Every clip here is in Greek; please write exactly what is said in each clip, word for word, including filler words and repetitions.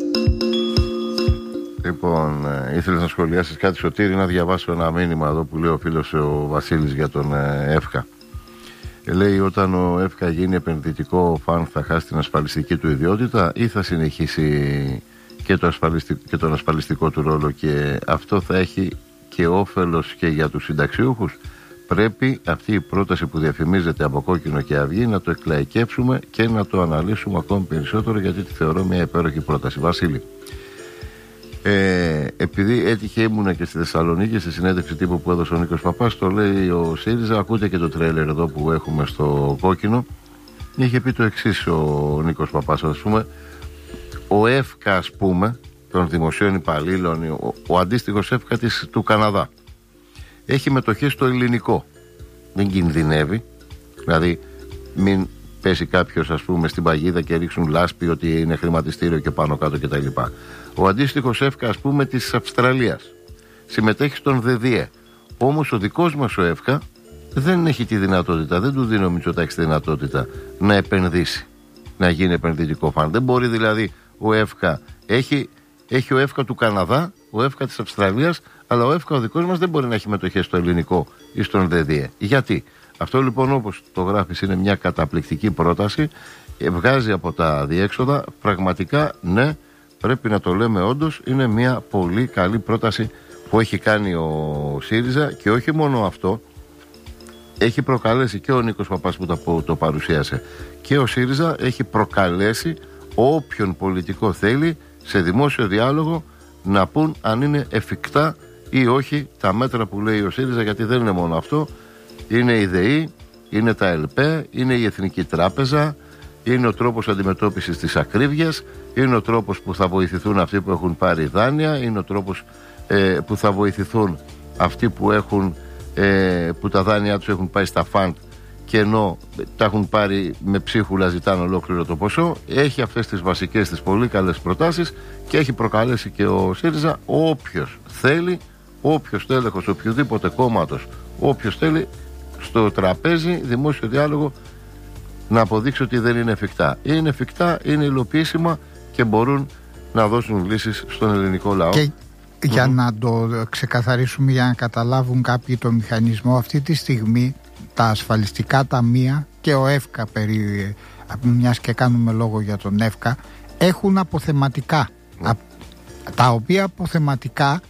Λοιπόν, ε, ήθελες να σχολιάσεις κάτι, Σωτήρη? Να διαβάσω ένα μήνυμα εδώ που λέει ο φίλος ο Βασίλης για τον ε, ΕΦΚΑ. Ε, λέει, όταν ο ΕΦΚΑ γίνει επενδυτικό φαν θα χάσει την ασφαλιστική του ιδιότητα ή θα συνεχίσει και, το ασφαλιστικ... και τον ασφαλιστικό του ρόλο, και αυτό θα έχει και όφελος και για τους συνταξιούχους? Πρέπει αυτή η πρόταση που διαφημίζεται από Κόκκινο και Αυγή να το εκλαϊκεύσουμε και να το αναλύσουμε ακόμη περισσότερο, γιατί τη θεωρώ μια υπέροχη πρόταση. Βασίλη, ε, επειδή έτυχε, ήμουνα και στη Θεσσαλονίκη στη συνέντευξη τύπου που έδωσε ο Νίκος Παπάς, το λέει ο ΣΥΡΙΖΑ, ακούτε και το τρέλερ εδώ που έχουμε στο Κόκκινο. Είχε πει το εξής ο Νίκος Παπάς, ας πούμε, ο ΕΦΚΑ, ας πούμε, των δημοσίων υπαλλήλων, ο, ο αντίστοιχος ΕΦΚΑ της, του Καναδά, έχει μετοχές στο ελληνικό. Δεν κινδυνεύει. Δηλαδή, μην πέσει κάποιος, ας πούμε, στην παγίδα και ρίξουν λάσπη ότι είναι χρηματιστήριο και πάνω κάτω κτλ. Ο αντίστοιχος ΕΦΚΑ, ας πούμε, της Αυστραλίας συμμετέχει στον ΔΕΔΙΕ. Όμως ο δικός μας ο ΕΦΚΑ δεν έχει τη δυνατότητα, δεν του δίνει ο Μητσοτάκης τη δυνατότητα να επενδύσει, να γίνει επενδυτικό φαν. Δεν μπορεί δηλαδή ο ΕΦΚΑ, έχει, έχει ο ΕΦΚΑ του Καναδά, ο ΕΦΚΑ της Αυστραλίας, αλλά ο ΕΦΚΑ ο δικός μας δεν μπορεί να έχει μετοχές στο ελληνικό ή στον ΔΕΔΙΕ. Γιατί? Αυτό λοιπόν, όπως το γράφεις, είναι μια καταπληκτική πρόταση, βγάζει από τα διέξοδα. Πραγματικά, ναι, πρέπει να το λέμε όντως, είναι μια πολύ καλή πρόταση που έχει κάνει ο ΣΥΡΙΖΑ, και όχι μόνο αυτό, έχει προκαλέσει και ο Νίκος Παπάς που το, το παρουσίασε, και ο ΣΥΡΙΖΑ έχει προκαλέσει όποιον πολιτικό θέλει σε δημόσιο διάλογο να πούν αν είναι εφικτά ή όχι τα μέτρα που λέει ο ΣΥΡΙΖΑ, γιατί δεν είναι μόνο αυτό. Είναι η ΔΕΗ, είναι τα ΕΛΠΕ, είναι η Εθνική Τράπεζα, είναι ο τρόπος αντιμετώπισης της ακρίβειας, είναι ο τρόπος που θα βοηθηθούν αυτοί που έχουν πάρει δάνεια, είναι ο τρόπος ε, που θα βοηθηθούν αυτοί που, έχουν, ε, που τα δάνειά τους έχουν πάει στα φαντ, και ενώ τα έχουν πάρει με ψίχουλα ζητάνε ολόκληρο το ποσό. Έχει αυτές τις βασικές, τις πολύ καλές προτάσεις, και έχει προκαλέσει και ο ΣΥΡΙΖΑ όποιος θέλει, όποιος τέλεχος οποιοδήποτε κόμματος, όποιος θέλει, στο τραπέζι δημόσιο διάλογο να αποδείξει ότι δεν είναι εφικτά. Είναι εφικτά, είναι υλοποιήσιμα και μπορούν να δώσουν λύσεις στον ελληνικό λαό. Και για mm-hmm. να το ξεκαθαρίσουμε, για να καταλάβουν κάποιοι το μηχανισμό, αυτή τη στιγμή τα ασφαλιστικά ταμεία και ο ΕΦΚΑ, περί, μιας και κάνουμε λόγο για τον ΕΦΚΑ, έχουν αποθεματικά, mm. τα οποία αποθεματικά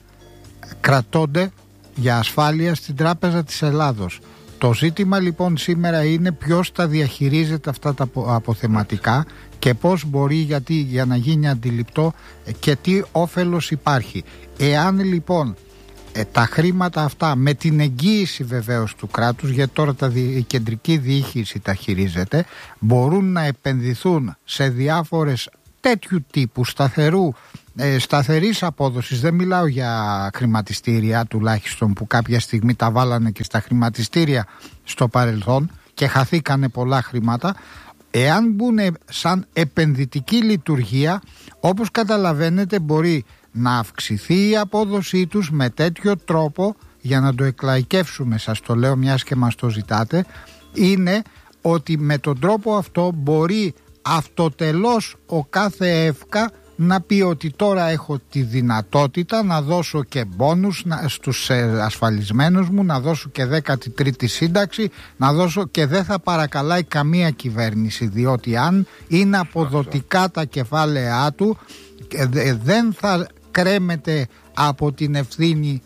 κρατώνται για ασφάλεια στην Τράπεζα της Ελλάδος. Το ζήτημα λοιπόν σήμερα είναι ποιος τα διαχειρίζεται αυτά τα αποθεματικά και πώς μπορεί, γιατί, για να γίνει αντιληπτό, και τι όφελος υπάρχει. Εάν λοιπόν ε, τα χρήματα αυτά, με την εγγύηση βεβαίως του κράτους, γιατί τώρα τα, η κεντρική διοίκηση τα χειρίζεται, μπορούν να επενδυθούν σε διάφορες τέτοιου τύπου σταθερού Ε, σταθερής απόδοσης, δεν μιλάω για χρηματιστήρια τουλάχιστον, που κάποια στιγμή τα βάλανε και στα χρηματιστήρια στο παρελθόν και χαθήκανε πολλά χρήματα. Εάν μπουν σαν επενδυτική λειτουργία, όπως καταλαβαίνετε, μπορεί να αυξηθεί η απόδοσή τους με τέτοιο τρόπο, για να το εκλαϊκεύσουμε, σας το λέω μιας και μας το ζητάτε, είναι ότι με τον τρόπο αυτό μπορεί αυτοτελώς ο κάθε ΕΦΚΑ να πει ότι τώρα έχω τη δυνατότητα να δώσω και μπόνους στους ασφαλισμένους μου, να δώσω και δέκατη τρίτη σύνταξη, να δώσω, και δεν θα παρακαλάει καμία κυβέρνηση, διότι αν είναι αποδοτικά τα κεφάλαιά του, δεν θα κρέμεται από την ευθύνη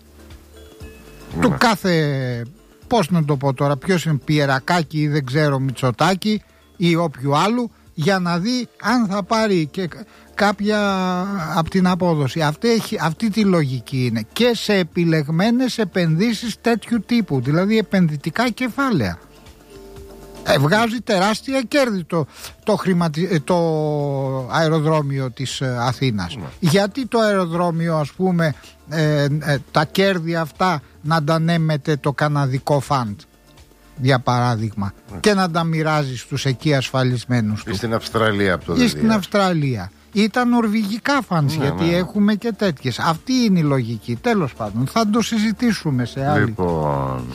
ναι. του κάθε, πώς να το πω τώρα, ποιος είναι, Πιερακάκη ή δεν ξέρω, Μητσοτάκη ή όποιου άλλου, για να δει αν θα πάρει και κάποια από την απόδοση. Αυτή, έχει, αυτή τη λογική είναι και σε επιλεγμένες επενδύσεις τέτοιου τύπου, δηλαδή επενδυτικά κεφάλαια. Ε, βγάζει τεράστια κέρδη το, το, χρηματι... το αεροδρόμιο της Αθήνας. Ναι. Γιατί το αεροδρόμιο, ας πούμε, ε, ε, τα κέρδη αυτά να τα ανέμεται το καναδικό φαντ, για παράδειγμα, mm. και να τα μοιράζει στους εκεί ασφαλισμένους του. Ή στην Αυστραλία από το Ή στην Αυστραλία. Ή τα νορβηγικά φαντς, ναι, γιατί ναι. έχουμε και τέτοιες. Αυτή είναι η λογική. Τέλος πάντων, θα το συζητήσουμε σε άλλη. Λοιπόν,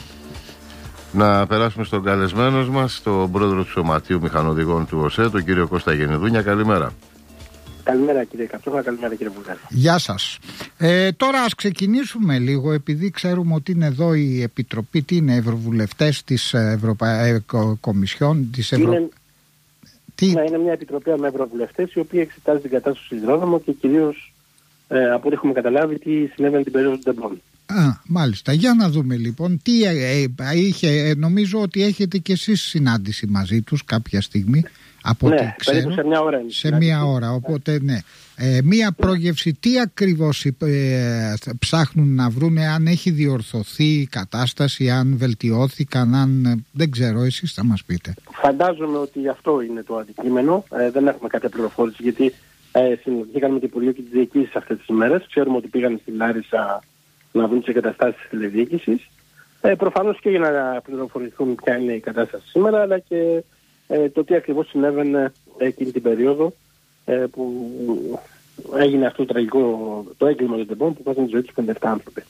να περάσουμε στον καλεσμένο μας, τον πρόεδρο του Σωματείου Μηχανοδηγών του ΟΣΕ, τον κύριο Κώστα Γενιδούνια. Καλημέρα. Καλημέρα κύριε Καπτόχα, καλημέρα κύριε Βουλγάρη. Γεια σας. Ε, τώρα ας ξεκινήσουμε λίγο, επειδή ξέρουμε ότι είναι εδώ η Επιτροπή, τι είναι, ευρωβουλευτές της Ευρωπαϊκής Κομισιόν, της Ευρω... είναι... Τι... Ναι, είναι μια επιτροπή με ευρωβουλευτές η οποία εξετάζει την κατάσταση του σιδηρόδρομου και κυρίως ε, από ό,τι έχουμε καταλάβει τι συνέβαινε την περίοδο του Ντεμπόν. Α, μάλιστα. Για να δούμε λοιπόν τι ε, ε, είχε, ε, νομίζω ότι έχετε κι εσείς συνάντηση μαζί τους κάποια στιγμή. Από ναι, ό,τι ξέρω, περίπου σε μια ώρα. Σε μια ώρα, οπότε ναι. Ε, μια πρόγευση, τι ακριβώς ε, ψάχνουν να βρούνε, αν έχει διορθωθεί η κατάσταση, αν βελτιώθηκαν, αν δεν ξέρω, εσείς θα μας πείτε. Φαντάζομαι ότι αυτό είναι το αντικείμενο. Ε, δεν έχουμε κάποια πληροφόρηση, γιατί ε, συναντηθήκαμε με το Υπουργείο και τις διοικήσεις αυτές τις ημέρες. Ξέρουμε ότι πήγαν στη Λάρισα να βρουν τις εγκαταστάσεις της τηλεδιοίκησης. Ε, προφανώς και για να πληροφορηθούν ποια είναι η κατάσταση σήμερα, αλλά και ε, το τι ακριβώς συνέβαινε εκείνη την περίοδο ε, που έγινε αυτό το τραγικό το έγκλημα των Ντεμπόν που πάθανε τη ζωή τους πενήντα επτά άνθρωποι.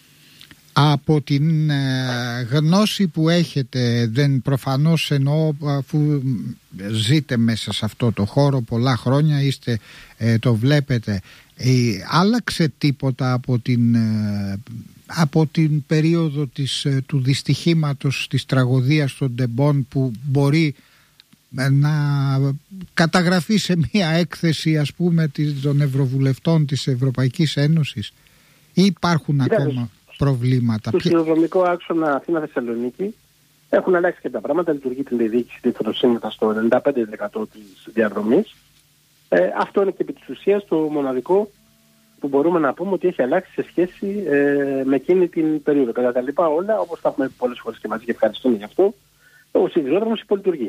Από την ε, γνώση που έχετε, δεν προφανώς εννοώ, αφού ζείτε μέσα σε αυτό το χώρο πολλά χρόνια, είστε, ε, το βλέπετε, ε, άλλαξε τίποτα από την, ε, από την περίοδο της, ε, του δυστυχήματος, της τραγωδίας των Ντεμπόν, που μπορεί ε, να καταγραφεί σε μια έκθεση, ας πούμε, των Ευρωβουλευτών της Ευρωπαϊκής Ένωσης, ή υπάρχουν Κοίτα, ακόμα προβλήματα? Στο σιδηροδρομικό άξονα Αθήνα-Θεσσαλονίκη έχουν αλλάξει και τα πράγματα. Λειτουργεί την διοίκηση τηλεφωνοσύμματα στο ενενήντα πέντε τοις εκατό της διαδρομής. Ε, αυτό είναι και επί της ουσίας το μοναδικό που μπορούμε να πούμε ότι έχει αλλάξει σε σχέση ε, με εκείνη την περίοδο. Κατά τα λοιπά όλα, όπως τα έχουμε πολλές φορές και μαζί και ευχαριστούμε γι' αυτό, ο σιδηρόδρομος υπολειτουργεί.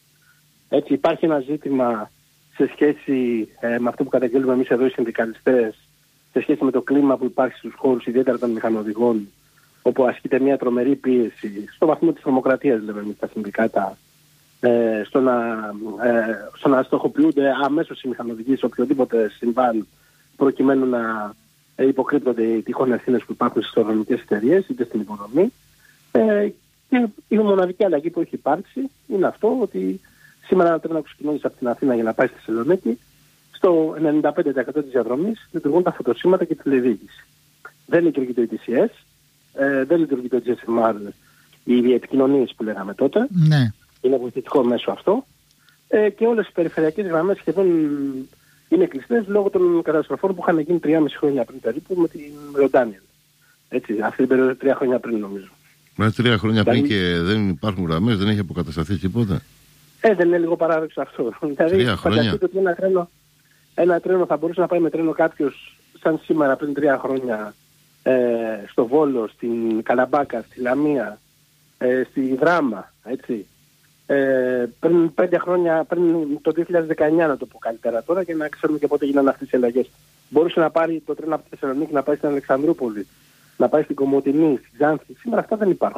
Έτσι υπάρχει ένα ζήτημα σε σχέση ε, με αυτό που καταγγέλνουμε εμείς εδώ οι συνδικαλιστές, σε σχέση με το κλίμα που υπάρχει στους χώρους, ιδιαίτερα των μηχανοδηγών, όπου ασκείται μια τρομερή πίεση, στο βαθμό της τρομοκρατίας, λέμε εμείς τα συνδικάτα, ε, στο, να, ε, στο να στοχοποιούνται αμέσως οι μηχανοδηγοί σε οποιοδήποτε συμβάν, προκειμένου να ε, υποκρύπτονται οι τυχόν ευθύνες που υπάρχουν στις οργανωτικές εταιρείες, είτε στην οικονομία. Ε, και η μοναδική αλλαγή που έχει υπάρξει είναι αυτό, ότι σήμερα ένα τρένο ξεκινώντας από την Αθήνα για να πάει στη Θεσσαλονίκη, στο ενενήντα πέντε τοις εκατό της διαδρομής λειτουργούν τα φωτοσύμματα και τη τηλεδιοίκηση. Δεν λειτουργεί το ι τι σι ες, ε, δεν λειτουργεί το τζι ες εμ αρ, οι επικοινωνίες που λέγαμε τότε. Ναι. Είναι βοηθητικό μέσο αυτό. Ε, και όλες οι περιφερειακές γραμμές σχεδόν είναι κλειστές λόγω των καταστροφών που είχαν γίνει τρία και μισό χρόνια πριν περίπου με την Ροντάνιελ. Έτσι, αυτή την περίοδο τρία χρόνια πριν νομίζω. Μα τρία χρόνια δηλαδή, πριν και δεν υπάρχουν γραμμές, δεν έχει αποκατασταθεί τίποτα. Ε, δεν είναι λίγο παράδοξο αυτό. Δηλαδή, φανταστείτε ότι ένα τρένο, ένα τρένο θα μπορούσε να πάει με τρένο κάποιος σαν σήμερα πριν τρία χρόνια ε, στο Βόλο, στην Καλαμπάκα, στη Λαμία, ε, στη Δράμα, έτσι. Ε, πριν πέντε χρόνια, πριν το δύο χιλιάδες δεκαεννιά να το πω καλύτερα τώρα και να ξέρουμε και πότε γίνανε αυτές οι αλλαγές. Μπορούσε να πάρει το τρένο από τη Θεσσαλονίκη να πάει στην Αλεξανδρούπολη, να πάει στην Κομοτηνή, στην Ξάνθη. Σήμερα αυτά δεν υπάρχουν.